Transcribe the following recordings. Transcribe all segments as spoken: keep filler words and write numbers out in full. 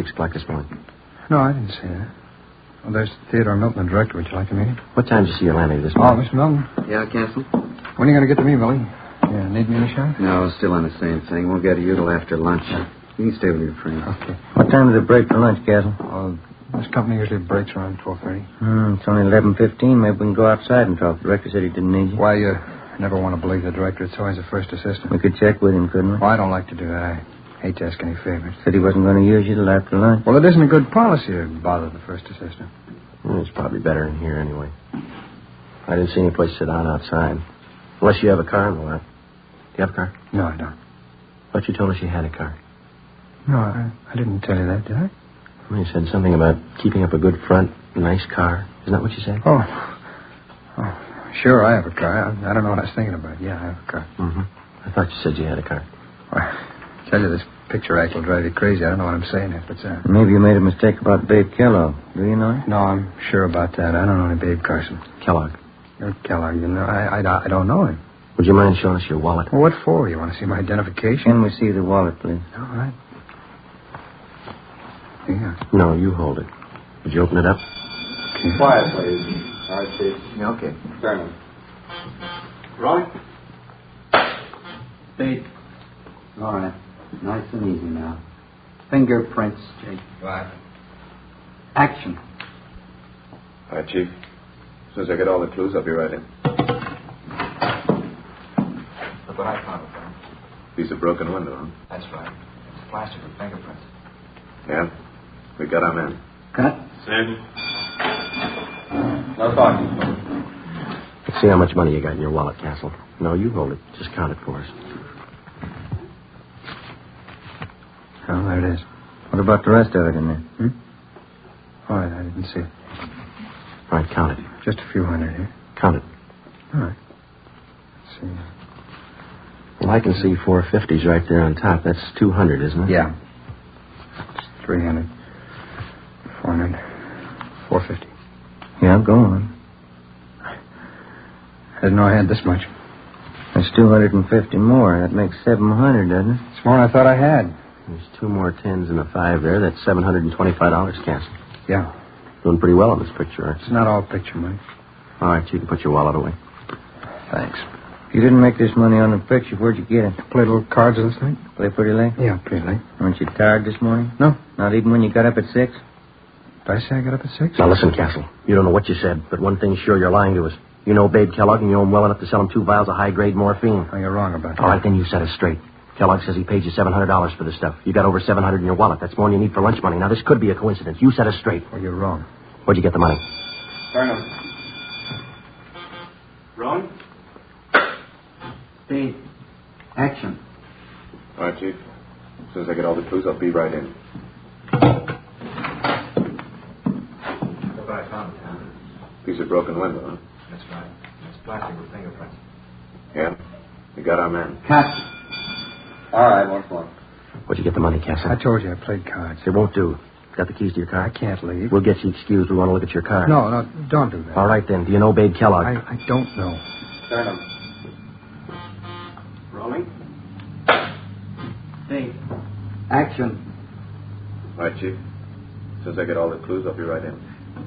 six o'clock this morning. No, I didn't see that. Well, there's Theodore Milton, the director. Would you like to meet him? What time did you see your landlady this Oh, morning? Mister Milton. Yeah, Castle? When are you going to get to me, Millie? Yeah, need me in the shop? No, still on the same thing. Won't get to you till after lunch. You can stay with your friend. Okay. What time is it break for lunch, Castle? Well, this company usually breaks around twelve thirty. Hmm, it's only eleven fifteen. Maybe we can go outside and talk. The director said he didn't need you. Why, you never want to believe the director. It's always the first assistant. We could check with him, couldn't we? Well, I don't like to do that. I hate to ask any favors. Said he wasn't going to use you till after lunch. Well, it isn't a good policy to bother the first assistant. Well, it's probably better in here anyway. I didn't see any place to sit down outside. Unless you have a car and all that. Do you have a car? No, I don't. But you told us you had a car. No, I, I didn't tell you that, did I? Well, you said something about keeping up a good front, a nice car. Isn't that what you said? Oh. Oh, sure, I have a car. I, I don't know what I was thinking about. Yeah, I have a car. Mm-hmm. I thought you said you had a car. Well, I tell you, this picture act will drive you crazy. I don't know what I'm saying if it's uh Maybe you made a mistake about Babe Kellogg. Do you know him? No, I'm sure about that. I don't know any Babe Carson. Kellogg. You're Kellogg, you know. I, I, I don't know him. Would you mind showing us your wallet? Well, what for? You want to see my identification? Can we see the wallet, please? All right. Yeah. No, you hold it. Would you open it up? Okay. Quiet, please. All right, Chief. Yeah, okay. Turn. Rolling. Speed. All right. Nice and easy now. Fingerprints, Jake. Right. Action. All right, Chief. As soon as I get all the clues, I'll be right in. Look what I found, friend. Piece of broken window, huh? That's right. It's plastic with fingerprints. Yeah? We got our man. Cut. Sandy? No talking. Let's see how much money you got in your wallet, Castle. No, you hold it. Just count it for us. Oh, there it is. What about the rest of it in there? Hmm? All right, I didn't see it. All right, count it. Just a few hundred here. Count it. All right. Let's see. Well, I can see four fifties right there on top. That's two hundred, isn't it? Yeah. Three hundred. Four hundred. Four fifty. Yeah, go on. I didn't know I had this much. That's two hundred fifty more. That makes seven hundred, doesn't it? It's more than I thought I had. There's two more tens and a five there. That's seven hundred twenty-five dollars, Castle. Yeah. Doing pretty well on this picture, aren't you? It's not all picture money. All right, you can put your wallet away. Thanks. You didn't make this money on the picture. Where'd you get it? Play little cards last night? Play pretty late? Yeah, pretty late. Weren't you tired this morning? No. Not even when you got up at six? Did I say I got up at six? Now, listen, Castle. You don't know what you said, but one thing's sure, you're lying to us. You know Babe Kellogg, and you know him well enough to sell him two vials of high-grade morphine. Oh, you're wrong about that. All right, then you set us straight. Kellogg says he paid you seven hundred dollars for this stuff. You got over seven hundred dollars in your wallet. That's more than you need for lunch money. Now, this could be a coincidence. You set us straight. Oh, you're wrong. Where'd you get the money? Turn him. Rolling. Speed. Action. All right, Chief. As soon as I get all the clues, I'll be right in. Look what I found, Tom. Piece of broken window, huh? That's right. It's plastic with fingerprints. Yeah? We got our man. Cut. All right, once more. Where'd you get the money, Castle? I told you I played cards. It won't do. Got the keys to your car? I can't leave. We'll get you excused. We want to look at your car. No, no, don't do that. All right, then. Do you know Babe Kellogg? I, I don't know. Turn him. Rolling. Speed. Action. All right, Chief. As soon as I get all the clues, I'll be right in.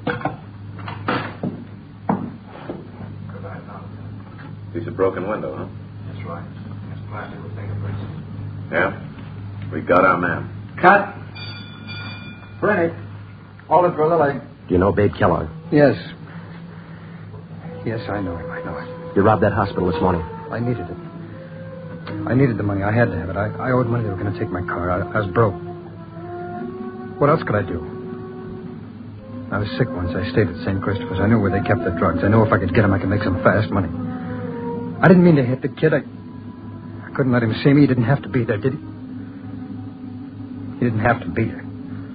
Because I found Piece of broken window, huh? That's right. It's plastic with fingerprints. Yeah? We got our man. Cut. Print it. Hold it for a little. Do you know Babe Kellogg? Yes. Yes, I know him. I know it. You robbed that hospital this morning. I needed it. I needed the money. I had to have it. I, I owed money. They were going to take my car. I, I was broke. What else could I do? I was sick once. I stayed at Saint Christopher's. I knew where they kept the drugs. I knew if I could get them, I could make some fast money. I didn't mean to hit the kid. I, I couldn't let him see me. He didn't have to be there, did he? He didn't have to be there.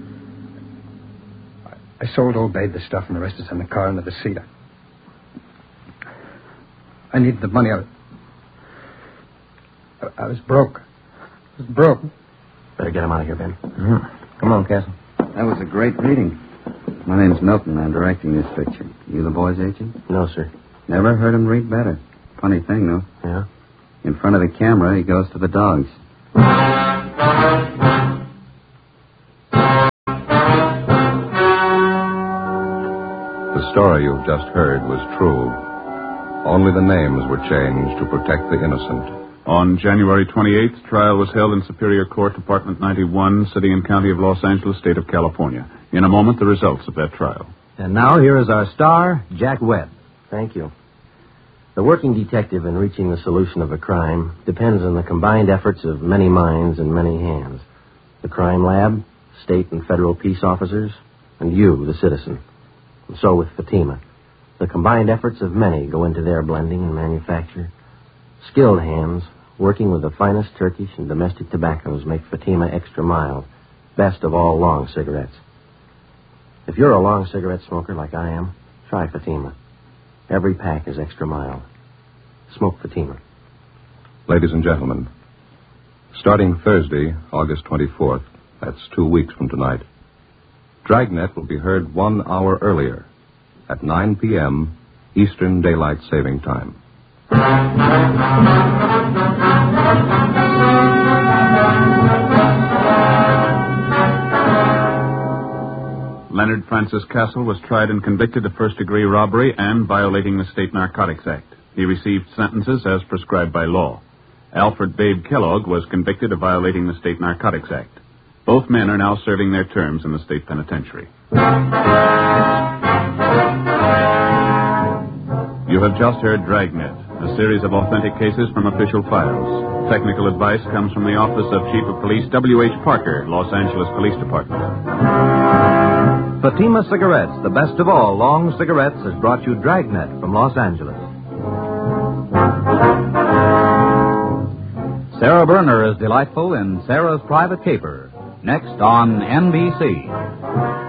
I, I sold old Babe the stuff, and the rest is in the car under the seat. I, I needed the money. I was, I, I was broke. I was broke. Better get him out of here, Ben. Mm-hmm. Come on, Castle. That was a great reading. My name's Milton. I'm directing this picture. You the boy's agent? No, sir. Never heard him read better. Funny thing, though. Yeah? In front of the camera, he goes to the dogs. story you've just heard was true. Only the names were changed to protect the innocent. On January twenty-eighth, trial was held in Superior Court, Department ninety-one, City and County of Los Angeles, State of California. In a moment, the results of that trial. And now here is our star, Jack Webb. Thank you. The working detective in reaching the solution of a crime depends on the combined efforts of many minds and many hands. The crime lab, state and federal peace officers, and you, the citizen. And so with Fatima. The combined efforts of many go into their blending and manufacture. Skilled hands, working with the finest Turkish and domestic tobaccos, make Fatima extra mild, best of all long cigarettes. If you're a long cigarette smoker like I am, try Fatima. Every pack is extra mild. Smoke Fatima. Ladies and gentlemen, starting Thursday, August twenty-fourth, that's two weeks from tonight, Dragnet will be heard one hour earlier at nine p.m. Eastern Daylight Saving Time. Leonard Francis Castle was tried and convicted of first-degree robbery and violating the State Narcotics Act. He received sentences as prescribed by law. Alfred Babe Kellogg was convicted of violating the State Narcotics Act. Both men are now serving their terms in the state penitentiary. You have just heard Dragnet, a series of authentic cases from official files. Technical advice comes from the Office of Chief of Police W H Parker, Los Angeles Police Department. Fatima Cigarettes, the best of all long cigarettes, has brought you Dragnet from Los Angeles. Sarah Berner is delightful in Sarah's Private Caper. Next on N B C.